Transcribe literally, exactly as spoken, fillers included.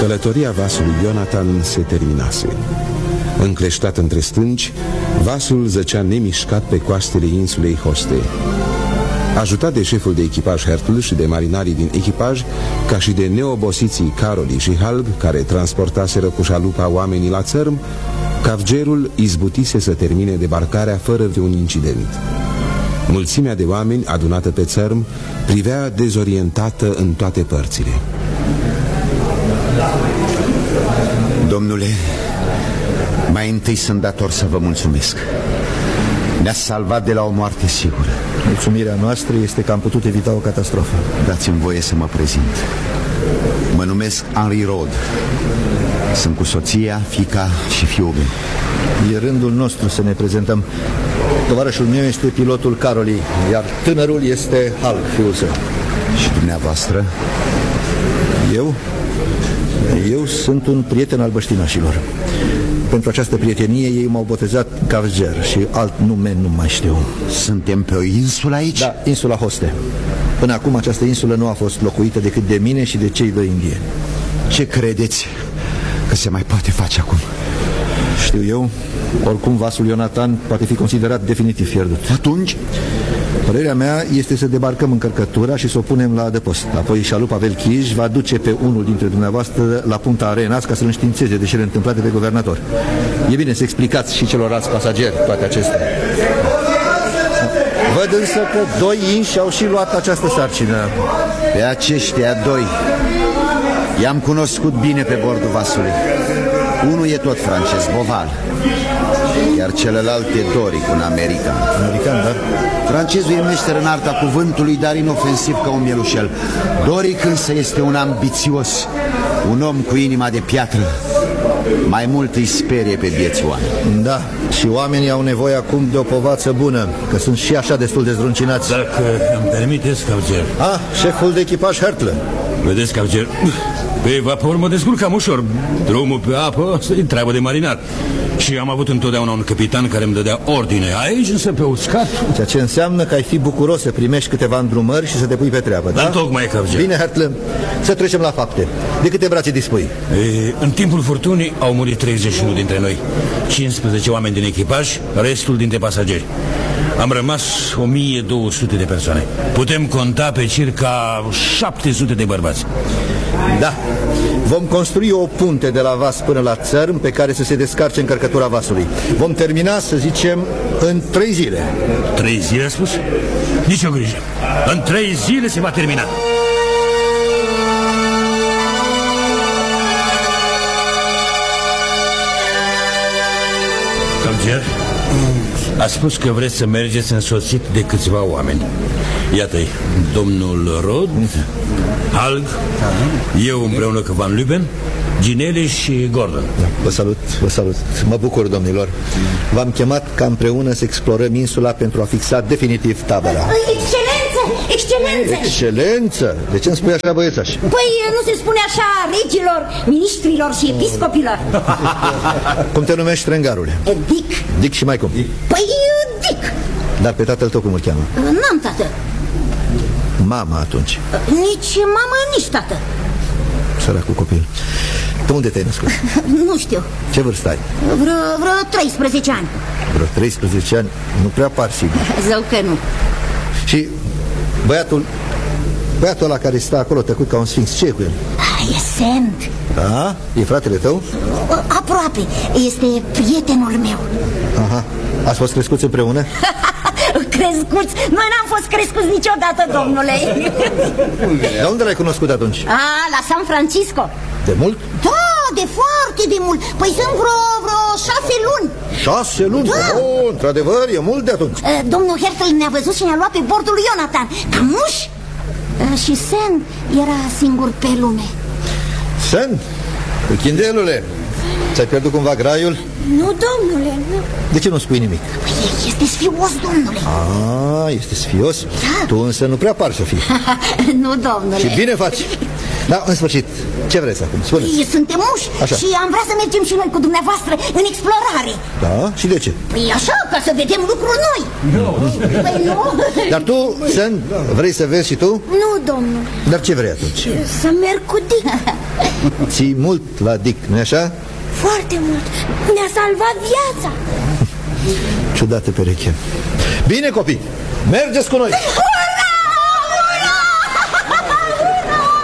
Călătoria vasului Ionatan se terminase. Încleștat între stânci, vasul zăcea nemișcat pe coastele insulei Hoste. Ajutat de șeful de echipaj Hertl și de marinarii din echipaj, ca și de neobosiții Caroli și Halg, care transportaseră cu șalupa oamenii la țărm, Cavgerul izbutise să termine debarcarea fără vreun incident. Mulțimea de oameni adunată pe țărm privea dezorientată în toate părțile. Domnule, mai întâi sunt dator să vă mulțumesc. Ne-ați salvat de la o moarte sigură. Mulțumirea noastră este că am putut evita o catastrofă. Dați-mi voie să mă prezint. Mă numesc Henri Rod. Sunt cu soția, fiica și fiul meu. E rândul nostru să ne prezentăm. Tovarășul meu este pilotul Caroli, iar tânărul este Halg, fiul său. Și dumneavoastră? Eu? Eu sunt un prieten al băștinașilor. Pentru această prietenie ei m-au botezat Cavger și alt nume nu mai știu. Suntem pe o insulă aici? Da, insula Hoste. Până acum această insulă nu a fost locuită decât de mine și de cei doi indieni. Ce credeți că se mai poate face acum? Știu eu, oricum vasul Ionatan poate fi considerat definitiv pierdut. Atunci? Părerea mea este să debarcăm încărcătura și să o punem la adăpost. Apoi șalupa Velchij va duce pe unul dintre dumneavoastră la Punta Arenas ca să-l înștiințeze de cele întâmplate pe guvernator. E bine să explicați și celorlalți pasageri toate acestea. Văd însă că doi inși au și luat această sarcină. Pe aceștia doi i-am cunoscut bine pe bordul vasului. Unul e tot francez, Boval, iar celălalt e Doric, un american. American, da? Francezul e meșter în arta cuvântului, dar inofensiv ca un mielușel. Doric însă este un ambițios, un om cu inima de piatră. Mai mult îi sperie pe vieți oameni. Da, și oamenii au nevoie acum de o povață bună, că sunt și așa destul de zdruncinați. Dacă îmi permiteți, Cavger. Ah, șeful de echipaj Hertl. Vedeți, Cavger, pe vapor mă descurcam ușor. Drumul pe apă e treabă de marinar. Și am avut întotdeauna un capitan care îmi dădea ordine. Aici însă pe uscat. Ceea ce înseamnă că ai fi bucuros să primești câteva îndrumări și să te pui pe treabă, da? Tocmai, Cavger. Bine, Hertl, să trecem la fapte. De câte brațe dispui? E, în timpul furtunii au murit treizeci și unu dintre noi, cincisprezece oameni din echipaj, restul dintre pasageri. Am rămas o mie două sute de persoane. Putem conta pe circa șapte sute de bărbați. Da. Vom construi o punte de la vas până la țărm pe care să se descarce încărcătura vasului. Vom termina, să zicem, în trei zile. Trei zile, a spus? Nici o grijă. În trei zile se va termina. Cavger, a spus că vreți să mergeți însoțit de câțiva oameni. Iată-i, domnul Rod, Halg, eu împreună cu Van Luben, Ginelli și Gordon. Vă salut, vă salut. Mă bucur, domnilor. V-am chemat ca împreună să explorăm insula pentru a fixa definitiv tabăra. Excelență, excelență! Excelență? De ce îmi spui așa, băiețaș? Păi nu se spune așa regilor, ministrilor și episcopilor. Cum te numești, trângarule? Dick. Dick și mai cum? Păi Dick. Dar pe tatăl tău cum îl cheamă? N-am tată. Mama atunci. Nici mama, nici tată. Săracul copil. Pe unde te-ai născut? Nu știu. Ce vârstă ai? Vreo, vreo treisprezece ani. Vreo treisprezece ani? Nu prea par sigur. Zău că nu. Și băiatul Băiatul ăla care stă acolo tăcut ca un sfinx, ce e cu el? E Sand. Da? E fratele tău? Aproape, este prietenul meu. Aha. Ați fost crescuți împreună? Crescuți? Noi n-am fost crescuți niciodată, domnule. Dar unde l-ai cunoscut atunci? A, la San Francisco. De mult? Da, de foarte de mult. Păi sunt vreo, vreo șase luni. Șase luni? Da. Oh, într-adevăr, e mult de atunci. Domnul Hertl ne-a văzut și ne-a luat pe bordul lui Ionatan ca muși. Și Sand era singur pe lume. Sand? Chindelule, ți-ai pierdut cumva graiul? Nu, domnule, nu. De ce nu spui nimic? Păi este sfios, domnule. Ah, este sfios? Da. Tu însă nu prea pari să fii. Nu, domnule. Și bine faci. Da, în sfârșit, ce vreți acum? Spuneți. Păi, suntem muși. Așa. Și am vrea să mergem și noi cu dumneavoastră în explorare. Da? Și de ce? Păi așa, ca să vedem lucruri noi. Nu. Păi nu. Dar tu, Sen, vrei să vezi și tu? Nu, domnul. Dar ce vrei atunci? Să merg cu Dick. Ții mult la Dick, nu-i așa? Foarte mult. Ne-a salvat viața. Ciudată pereche. Bine, copii, mergeți cu noi.